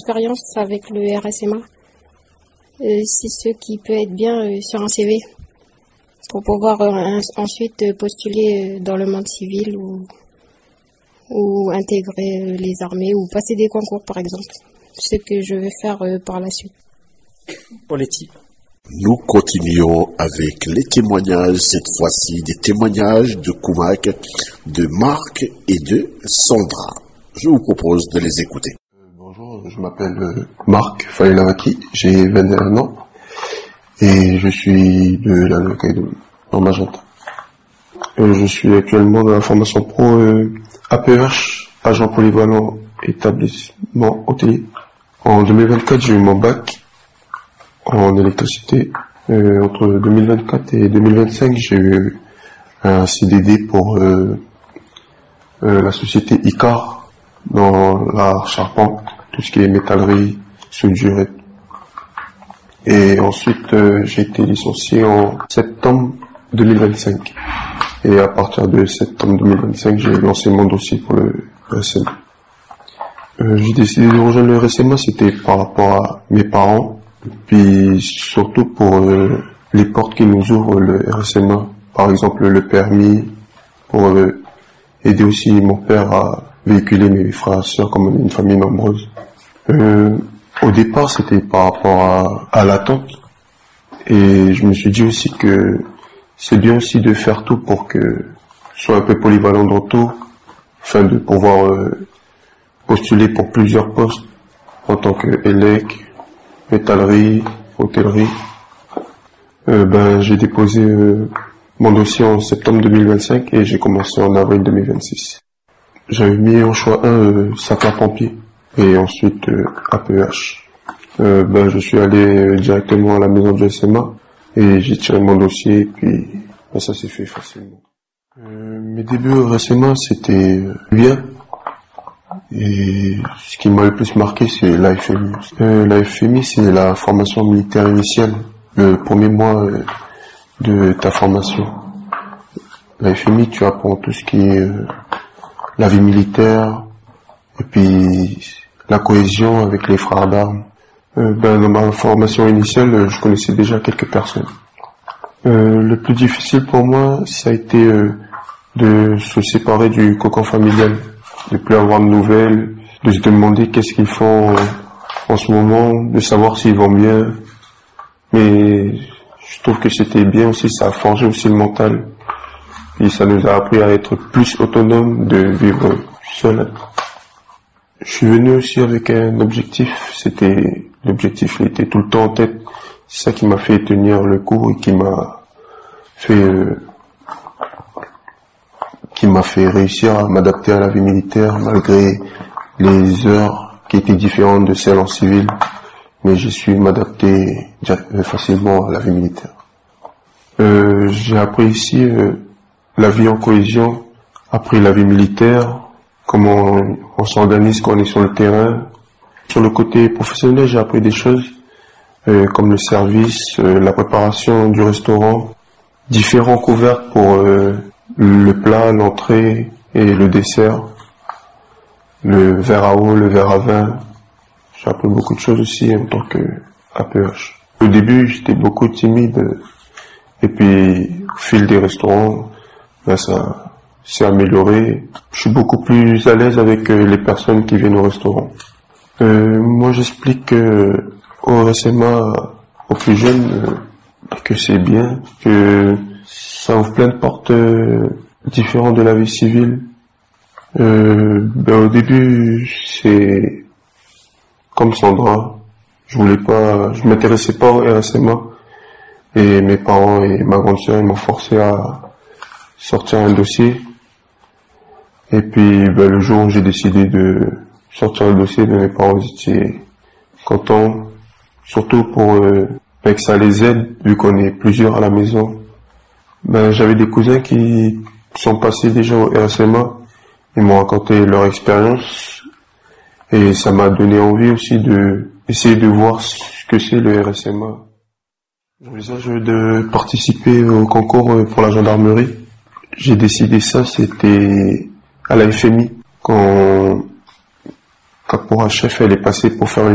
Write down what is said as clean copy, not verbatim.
expérience avec le RSMA. C'est ce qui peut être bien sur un CV pour pouvoir ensuite postuler dans le monde civil ou intégrer les armées ou passer des concours par exemple. Ce que je vais faire par la suite. Poletti. Nous continuons avec les témoignages, cette fois-ci des témoignages de Koumak, de Marc et de Sandra. Je vous propose de les écouter. Bonjour, je m'appelle Marc Failavaki, j'ai 21 ans et je suis de la localité dans Magenta. Je suis actuellement dans la formation pro APH, agent polyvalent établissement hôtelier. En 2024, j'ai eu mon bac en électricité. Entre 2024 et 2025, j'ai eu un CDD pour la société Icar dans la charpente, tout ce qui est métallerie, soudure. Et ensuite, j'ai été licencié en septembre 2025. Et à partir de septembre 2025, j'ai lancé mon dossier pour le RSMA. J'ai décidé de rejoindre le RSMA, c'était par rapport à mes parents, puis surtout pour les portes qui nous ouvrent le RSMA, par exemple le permis, pour aider aussi mon père à véhiculer mes frères et sœurs comme on est une famille nombreuse. Au départ, c'était par rapport à l'attente, et je me suis dit aussi que c'est bien aussi de faire tout pour que je sois un peu polyvalent dans tout, afin de pouvoir postuler pour plusieurs postes en tant que élec, métallerie, hôtellerie. J'ai déposé mon dossier en septembre 2025 et j'ai commencé en avril 2026. J'avais mis en choix 1 sapeur-pompier et ensuite APH. Je suis allé directement à la maison du SMA et j'ai tiré mon dossier et puis ça s'est fait facilement. Mes débuts au RSMA c'était bien. Et ce qui m'a le plus marqué, c'est l'AFMI. L'AFMI, c'est la formation militaire initiale, le premier mois de ta formation. L'AFMI, tu apprends tout ce qui est la vie militaire, et puis la cohésion avec les frères d'armes. Dans ma formation initiale, je connaissais déjà quelques personnes. Le plus difficile pour moi, ça a été de se séparer du cocon familial, de plus avoir de nouvelles, de se demander qu'est-ce qu'ils font en ce moment, de savoir s'ils vont bien. Mais je trouve que c'était bien aussi, ça a forgé aussi le mental. Et ça nous a appris à être plus autonomes, de vivre seul. Je suis venu aussi avec un objectif, l'objectif il était tout le temps en tête. C'est ça qui m'a fait tenir le coup et qui m'a fait réussir à m'adapter à la vie militaire malgré les heures qui étaient différentes de celles en civil, mais j'ai su m'adapter facilement à la vie militaire. J'ai appris ici la vie en cohésion, après la vie militaire, comment on s'organise quand on est sur le terrain. Sur le côté professionnel, j'ai appris des choses comme le service, la préparation du restaurant, différents couverts pour le plat, l'entrée et le dessert, le verre à eau, le verre à vin. J'ai appris beaucoup de choses aussi en tant que APH. Au début, j'étais beaucoup timide et puis au fil des restaurants, ça s'est amélioré. Je suis beaucoup plus à l'aise avec les personnes qui viennent au restaurant. Moi, j'explique au RSMA, aux plus jeunes, que c'est bien, que ça ouvre plein de portes différentes de la vie civile. Au début, c'est comme Sandra. Je m'intéressais pas au RSMA. Et mes parents et ma grande sœur, ils m'ont forcé à sortir un dossier. Et puis, le jour où j'ai décidé de sortir le dossier, mes parents étaient contents. Surtout pour que ça les aide, vu qu'on est plusieurs à la maison. J'avais des cousins qui sont passés déjà au RSMA. Ils m'ont raconté leur expérience. Et ça m'a donné envie aussi essayer de voir ce que c'est le RSMA. J'envisage de participer au concours pour la gendarmerie. J'ai décidé ça, c'était à la FMI, quand Caporal chef elle est passée pour faire